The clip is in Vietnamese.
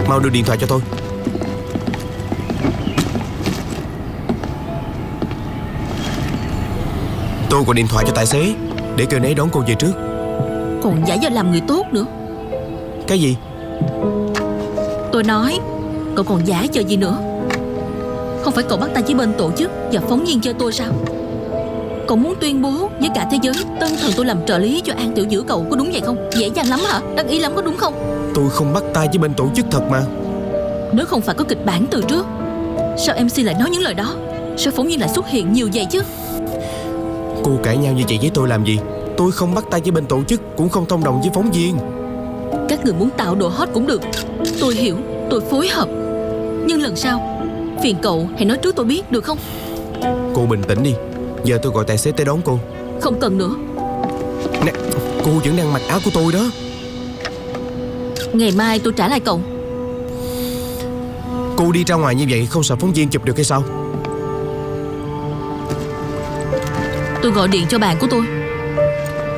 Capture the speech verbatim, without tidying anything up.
Mau đưa điện thoại cho tôi. Tôi gọi điện thoại cho tài xế để kêu nấy đón cô về trước. Còn giả vờ làm người tốt nữa. Cái gì? Tôi nói cậu còn giả chờ gì nữa? Không phải cậu bắt tay với bên tổ chức và phóng viên chơi tôi sao? Cậu muốn tuyên bố với cả thế giới tân thần tôi làm trợ lý cho An Tiểu Dữ cậu, có đúng vậy không? Dễ dàng lắm hả? Đắc ý lắm có đúng không? Tôi không bắt tay với bên tổ chức thật mà. Nếu không phải có kịch bản từ trước, sao em xê lại nói những lời đó? Sao phóng viên lại xuất hiện nhiều vậy chứ? Cô cãi nhau như vậy với tôi làm gì? Tôi không bắt tay với bên tổ chức, cũng không thông đồng với phóng viên. Các người muốn tạo độ hot cũng được, tôi hiểu, tôi phối hợp. Nhưng lần sau phiền cậu hãy nói trước tôi biết được không? Cô bình tĩnh đi. Giờ tôi gọi tài xế tới đón cô. Không cần nữa. Nè, cô vẫn đang mặc áo của tôi đó. Ngày mai tôi trả lại cậu. Cô đi ra ngoài như vậy không sợ phóng viên chụp được hay sao? Tôi gọi điện cho bạn của tôi.